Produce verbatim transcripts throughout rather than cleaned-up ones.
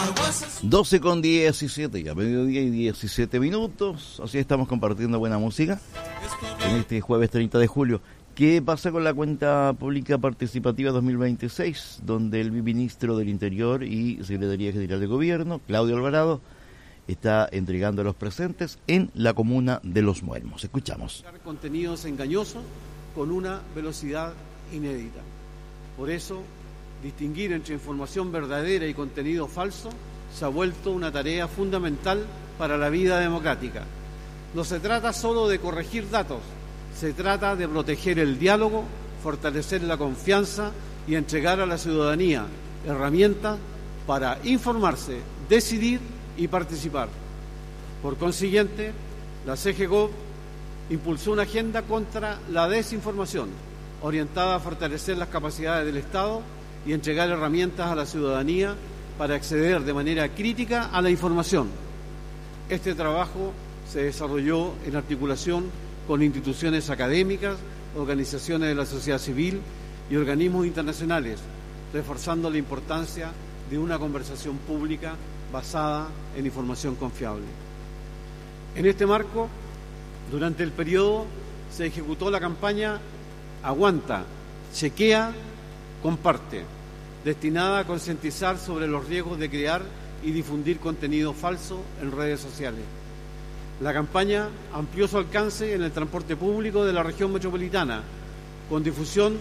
doce con diecisiete, ya mediodía y diecisiete minutos. Así estamos compartiendo buena música en este jueves treinta de julio. ¿Qué pasa con la cuenta pública participativa dos mil veintiséis? Donde el ministro del Interior y Secretaría General de Gobierno, Claudio Alvarado, está entregando a los presentes en la comuna de Los Muermos. Escuchamos. Contenidos engañosos con una velocidad inédita. Por eso, distinguir entre información verdadera y contenido falso se ha vuelto una tarea fundamental para la vida democrática. No se trata solo de corregir datos, se trata de proteger el diálogo, fortalecer la confianza y entregar a la ciudadanía herramientas para informarse, decidir y participar. Por consiguiente, la C G Gov impulsó una agenda contra la desinformación, orientada a fortalecer las capacidades del Estado y entregar herramientas a la ciudadanía para acceder de manera crítica a la información. Este trabajo se desarrolló en articulación con instituciones académicas, organizaciones de la sociedad civil y organismos internacionales, reforzando la importancia de una conversación pública basada en información confiable. En este marco, durante el periodo se ejecutó la campaña Aguanta, Chequea, Comparte, destinada a concientizar sobre los riesgos de crear y difundir contenido falso en redes sociales. La campaña amplió su alcance en el transporte público de la región metropolitana, con difusión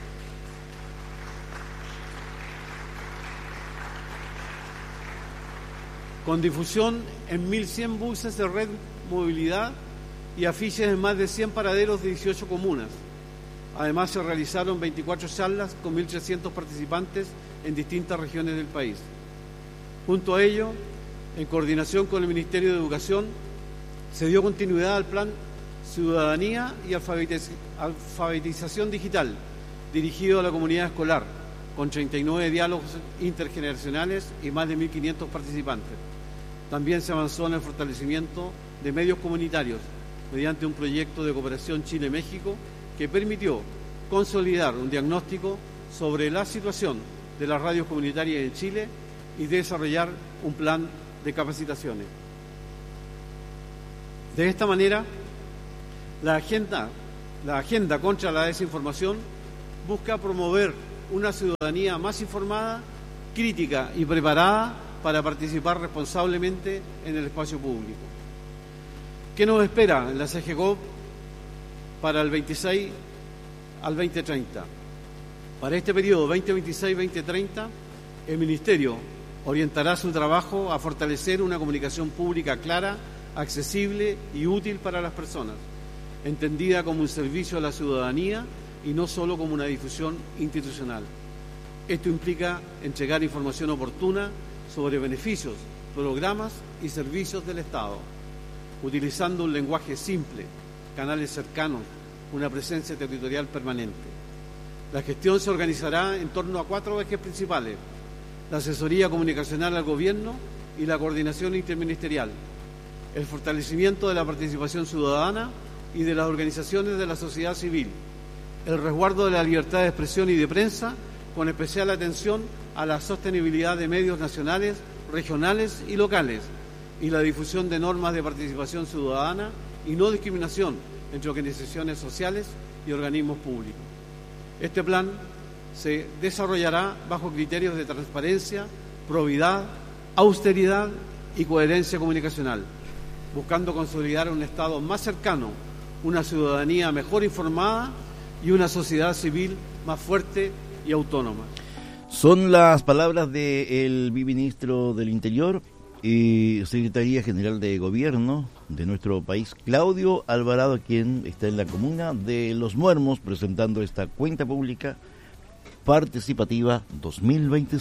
con difusión en mil cien buses de red movilidad y afiches en más de cien paraderos de dieciocho comunas. Además, se realizaron veinticuatro charlas con mil trescientos participantes en distintas regiones del país. Junto a ello, en coordinación con el Ministerio de Educación, se dio continuidad al plan Ciudadanía y Alfabetiz- Alfabetización Digital, dirigido a la comunidad escolar, con treinta y nueve diálogos intergeneracionales y más de mil quinientos participantes. También se avanzó en el fortalecimiento de medios comunitarios mediante un proyecto de cooperación Chile-México que permitió consolidar un diagnóstico sobre la situación de las radios comunitarias en Chile y desarrollar un plan de capacitaciones. De esta manera, la agenda, la agenda contra la desinformación busca promover una ciudadanía más informada, crítica y preparada para participar responsablemente en el espacio público. ¿Qué nos espera en la C G Gov para el veintiséis al veinte treinta? Para este periodo veinte veintiséis veinte treinta, el Ministerio orientará su trabajo a fortalecer una comunicación pública clara, accesible y útil para las personas, entendida como un servicio a la ciudadanía y no solo como una difusión institucional. Esto implica entregar información oportuna sobre beneficios, programas y servicios del Estado, utilizando un lenguaje simple, canales cercanos, una presencia territorial permanente. La gestión se organizará en torno a cuatro ejes principales: la asesoría comunicacional al gobierno y la coordinación interministerial, el fortalecimiento de la participación ciudadana y de las organizaciones de la sociedad civil, el resguardo de la libertad de expresión y de prensa, con especial atención a la sostenibilidad de medios nacionales, regionales y locales, y la difusión de normas de participación ciudadana y no discriminación entre organizaciones sociales y organismos públicos. Este plan se desarrollará bajo criterios de transparencia, probidad, austeridad y coherencia comunicacional, buscando consolidar un Estado más cercano, una ciudadanía mejor informada y una sociedad civil más fuerte y autónoma. Son las palabras del ministro del Interior y Secretaría General de Gobierno de nuestro país, Claudio Alvarado, quien está en la comuna de Los Muermos presentando esta cuenta pública participativa dos mil veinte.